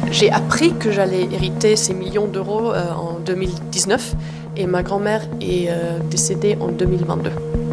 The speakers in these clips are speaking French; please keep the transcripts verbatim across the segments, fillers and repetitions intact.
J'ai appris que j'allais hériter ces millions d'euros euh, en deux mille dix-neuf et ma grand-mère est euh, décédée en deux mille vingt-deux.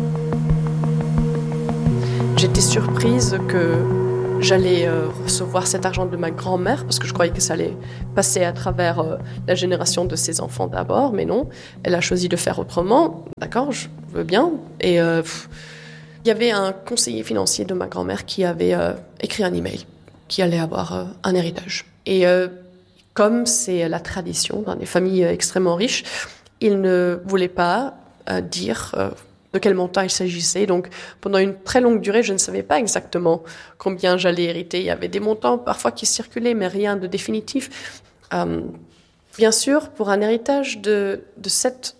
J'étais surprise que j'allais euh, recevoir cet argent de ma grand-mère parce que je croyais que ça allait passer à travers euh, la génération de ses enfants d'abord, mais non, elle a choisi de faire autrement. D'accord, je veux bien. Et euh, pff, il y avait un conseiller financier de ma grand-mère qui avait euh, écrit un email qui allait avoir euh, un héritage. Et euh, comme c'est la tradition dans des familles extrêmement riches, il ne voulait pas euh, dire euh, de quel montant il s'agissait. Donc, pendant une très longue durée, je ne savais pas exactement combien j'allais hériter. Il y avait des montants parfois qui circulaient, mais rien de définitif. Euh, bien sûr, pour un héritage de, de cette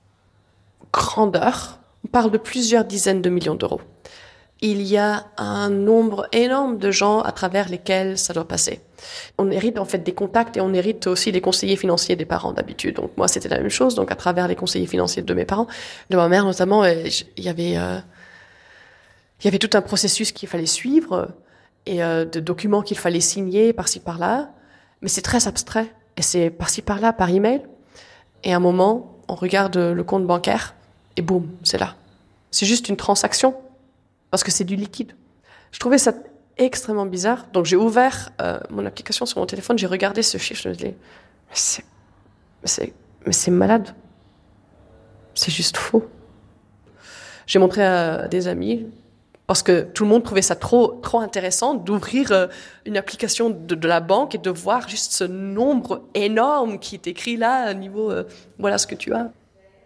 grandeur, on parle de plusieurs dizaines de millions d'euros. Il y a un nombre énorme de gens à travers lesquels ça doit passer. On hérite en fait des contacts et on hérite aussi des conseillers financiers des parents d'habitude. Donc moi, c'était la même chose. Donc à travers les conseillers financiers de mes parents, de ma mère notamment, il y avait, euh, il y avait tout un processus qu'il fallait suivre et euh, de documents qu'il fallait signer par-ci par-là. Mais c'est très abstrait et c'est par-ci par-là, par email. Et à un moment, on regarde le compte bancaire et boum, c'est là. C'est juste une transaction. Parce que c'est du liquide. Je trouvais ça extrêmement bizarre. Donc j'ai ouvert euh, mon application sur mon téléphone, j'ai regardé ce chiffre, je me disais, mais c'est, mais c'est, mais c'est malade. C'est juste faux. J'ai montré à des amis, parce que tout le monde trouvait ça trop, trop intéressant d'ouvrir euh, une application de, de la banque et de voir juste ce nombre énorme qui est écrit là, à niveau, euh, voilà ce que tu as.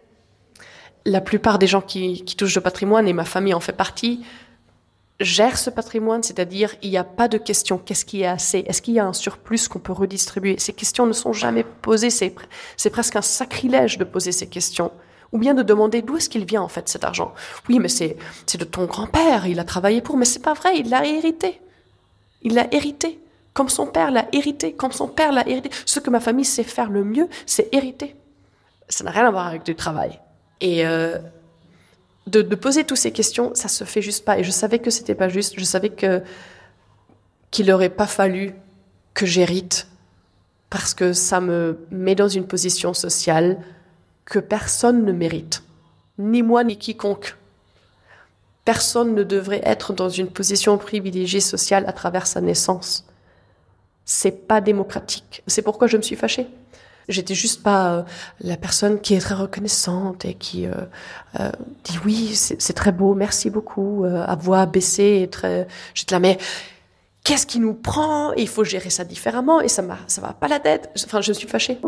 La plupart des gens qui, qui touchent au patrimoine, et ma famille en fait partie, gèrent ce patrimoine, c'est-à-dire il n'y a pas de question, qu'est-ce qui est assez, est-ce qu'il y a un surplus qu'on peut redistribuer? Ces questions ne sont jamais posées, c'est, c'est presque un sacrilège de poser ces questions. Ou bien de demander d'où est-ce qu'il vient en fait cet argent. Oui, mais c'est, c'est de ton grand-père, il a travaillé pour, mais c'est pas vrai, il l'a hérité. Il l'a hérité, comme son père l'a hérité, comme son père l'a hérité. Ce que ma famille sait faire le mieux, c'est hériter. Ça n'a rien à voir avec du travail. Et euh, de, de poser toutes ces questions, ça se fait juste pas. Et je savais que c'était pas juste. Je savais que qu'il aurait pas fallu que j'hérite parce que ça me met dans une position sociale que personne ne mérite, ni moi ni quiconque. Personne ne devrait être dans une position privilégiée sociale à travers sa naissance. C'est pas démocratique. C'est pourquoi je me suis fâchée. J'étais juste pas euh, la personne qui est très reconnaissante et qui euh, euh, dit oui, c'est, c'est très beau, merci beaucoup, euh, à voix baissée. Et très... J'étais là, mais qu'est-ce qui nous prend? Il faut gérer ça différemment et ça m'a, ça va pas la tête. Enfin, je me suis fâchée.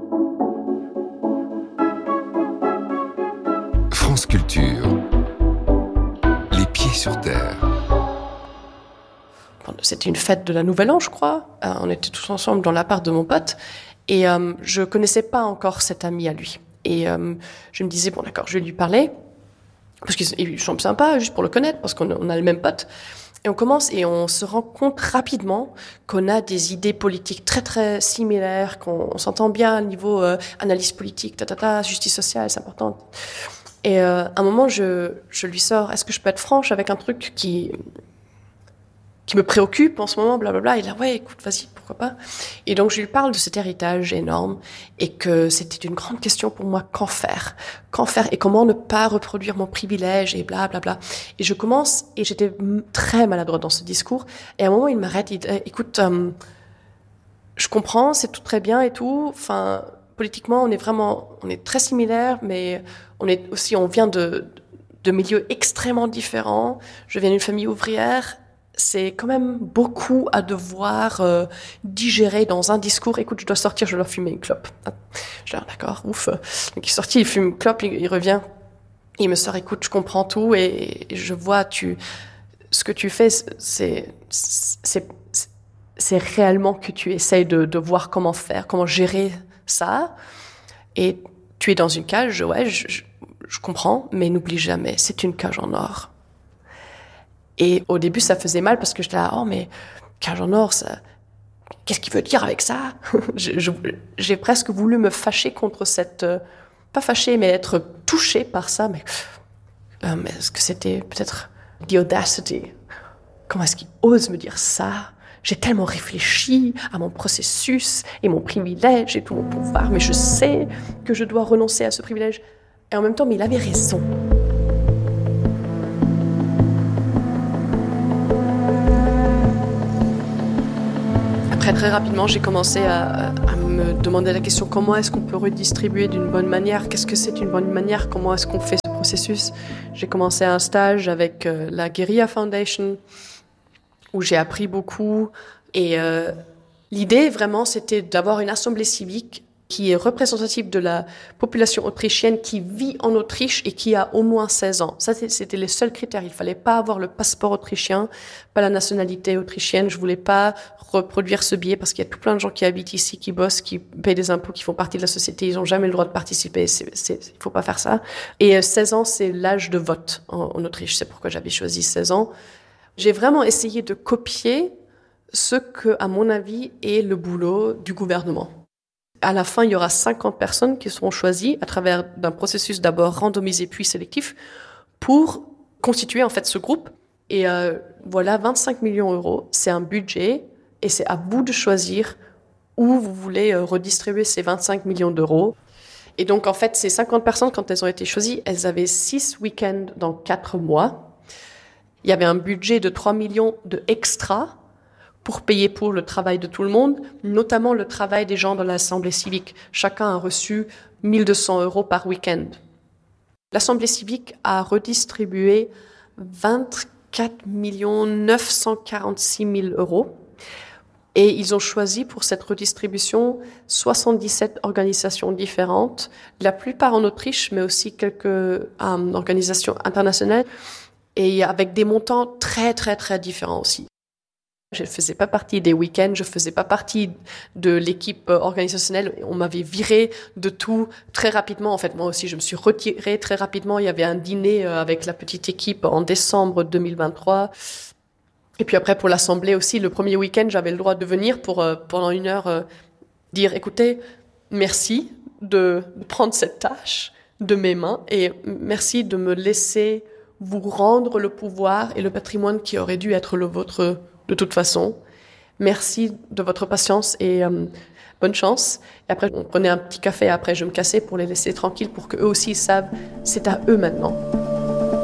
France Culture. Les pieds sur terre. C'était une fête de la Nouvelle An, je crois. Euh, on était tous ensemble dans l'appart de mon pote. Et euh, je connaissais pas encore cet ami à lui. Et euh, je me disais, bon d'accord, je vais lui parler, parce qu'il semble sympa, juste pour le connaître, parce qu'on on a le même pote. Et on commence et on se rend compte rapidement qu'on a des idées politiques très très similaires, qu'on on s'entend bien au niveau euh, analyse politique, ta, ta, ta, justice sociale, c'est important. Et euh, à un moment, je, je lui sors, est-ce que je peux être franche avec un truc qui... qui me préoccupe en ce moment, blablabla. Il a, ouais, écoute, vas-y, pourquoi pas. Et donc, je lui parle de cet héritage énorme et que c'était une grande question pour moi, qu'en faire? Qu'en faire? Et comment ne pas reproduire mon privilège et blablabla. Et je commence, et j'étais très maladroite dans ce discours. Et à un moment, il m'arrête, il dit, écoute, euh, je comprends, c'est tout très bien et tout. Enfin, politiquement, on est vraiment, on est très similaires, mais on est aussi, on vient de, de milieux extrêmement différents. Je viens d'une famille ouvrière. C'est quand même beaucoup à devoir euh, digérer dans un discours. Écoute, je dois sortir, je dois fumer une clope. Je dis, d'accord, ouf. Donc il est sorti, il fume une clope, il, il revient. Il me sort, écoute, je comprends tout et, et je vois, tu, ce que tu fais, c'est, c'est, c'est réellement que tu essayes de, de voir comment faire, comment gérer ça. Et tu es dans une cage, ouais, je, je, je comprends, mais n'oublie jamais, c'est une cage en or. Et au début, ça faisait mal parce que j'étais là, oh, mais cage en or, ça, qu'est-ce qu'il veut dire avec ça? je, je, J'ai presque voulu me fâcher contre cette, euh, pas fâcher, mais être touchée par ça. Mais, euh, mais est-ce que c'était peut-être the audacity? Comment est-ce qu'il ose me dire ça? J'ai tellement réfléchi à mon processus et mon privilège et tout mon pouvoir, mais je sais que je dois renoncer à ce privilège. Et en même temps, mais il avait raison. Après, très rapidement, j'ai commencé à, à me demander la question, comment est-ce qu'on peut redistribuer d'une bonne manière? Qu'est-ce que c'est une bonne manière? Comment est-ce qu'on fait ce processus? J'ai commencé un stage avec euh, la Guerilla Foundation, où j'ai appris beaucoup. Et euh, l'idée, vraiment, c'était d'avoir une assemblée civique qui est représentative de la population autrichienne qui vit en Autriche et qui a au moins seize ans. Ça, c'était les seuls critères. Il fallait pas avoir le passeport autrichien, pas la nationalité autrichienne. Je voulais pas reproduire ce biais parce qu'il y a tout plein de gens qui habitent ici, qui bossent, qui payent des impôts, qui font partie de la société. Ils ont jamais le droit de participer. C'est, c'est, il faut pas faire ça. Et euh, seize ans, c'est l'âge de vote en, en Autriche. C'est pourquoi j'avais choisi seize ans. J'ai vraiment essayé de copier ce que, à mon avis, est le boulot du gouvernement. À la fin, il y aura cinquante personnes qui seront choisies à travers d'un processus d'abord randomisé puis sélectif pour constituer en fait ce groupe. Et euh, voilà, vingt-cinq millions d'euros, c'est un budget et c'est à vous de choisir où vous voulez euh, redistribuer ces vingt-cinq millions d'euros. Et donc en fait, ces cinquante personnes, quand elles ont été choisies, elles avaient six week-ends dans quatre mois. Il y avait un budget de trois millions de extra pour payer pour le travail de tout le monde, notamment le travail des gens dans l'Assemblée civique. Chacun a reçu mille deux cents euros par week-end. L'Assemblée civique a redistribué vingt-quatre millions neuf cent quarante-six mille euros et ils ont choisi pour cette redistribution soixante-dix-sept organisations différentes, la plupart en Autriche, mais aussi quelques euh, organisations internationales et avec des montants très, très, très différents aussi. Je ne faisais pas partie des week-ends, je ne faisais pas partie de l'équipe organisationnelle. On m'avait viré de tout très rapidement. En fait, moi aussi, je me suis retirée très rapidement. Il y avait un dîner avec la petite équipe en décembre deux mille vingt-trois. Et puis après, pour l'Assemblée aussi, le premier week-end, j'avais le droit de venir pour, euh, pendant une heure, euh, dire, écoutez, merci de prendre cette tâche de mes mains et merci de me laisser vous rendre le pouvoir et le patrimoine qui aurait dû être le vôtre de toute façon. Merci de votre patience et euh, bonne chance. Et après, on prenait un petit café. Après, je me cassais pour les laisser tranquilles, pour qu'eux aussi savent, c'est à eux maintenant.